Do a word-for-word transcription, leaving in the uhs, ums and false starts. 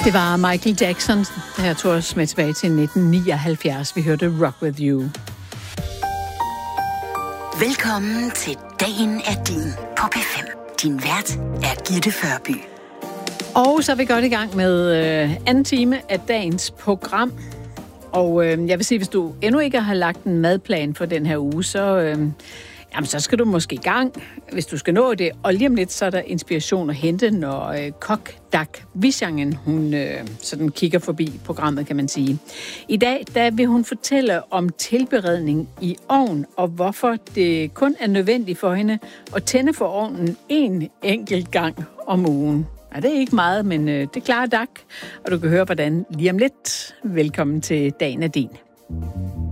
Det var Michael Jackson, der her tog os med tilbage til nitten nioghalvfjerds. Vi hørte Rock With You. Velkommen til Dagen er din på P fem. Din vært er Gitte Førby. Og så er vi godt i gang med øh, anden time af dagens program. Og øh, jeg vil sige, hvis du endnu ikke har lagt en madplan for den her uge, så, øh, jamen, så skal du måske i gang, hvis du skal nå det. Og lige om lidt, så er der inspiration at hente, når øh, kok Dag Wisjangen, hun øh, sådan kigger forbi programmet, kan man sige. I dag, der vil hun fortælle om tilberedning i ovn, og hvorfor det kun er nødvendigt for hende at tænde for ovnen en enkelt gang om ugen. Ja, det er ikke meget, men øh, det klarer Dag, og du kan høre, hvordan lige om lidt. Velkommen til Dagen er din.